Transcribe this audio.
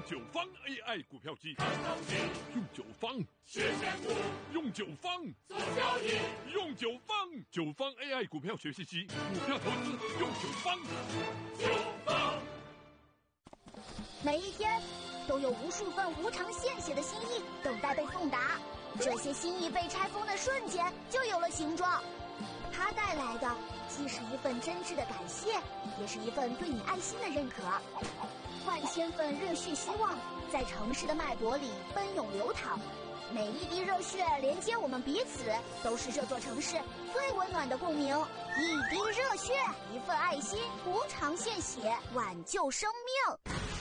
九方 AI 股票机，用九方学选股， 用九方做交易， 用九方AI 股票学习机，股票投资用九方。 每一天都有无数份无偿献血的心意等待被送达，这些心意被拆封的瞬间就有了形状。它带来的既是一份真挚的感谢，也是一份对你爱心的认可。万千份热血希望在城市的脉搏里奔涌流淌，每一滴热血连接我们彼此，都是这座城市最温暖的共鸣。一滴热血，一份爱心，无偿献血，挽救生命。